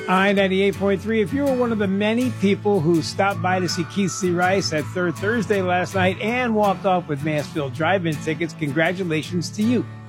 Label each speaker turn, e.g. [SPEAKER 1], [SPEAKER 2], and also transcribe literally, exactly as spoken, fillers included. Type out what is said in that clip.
[SPEAKER 1] I ninety-eight point three. If you were one of the many people who stopped by to see Keith C. Rice at Third Thursday last night and walked off with Mansfield Drive-In tickets, congratulations to you.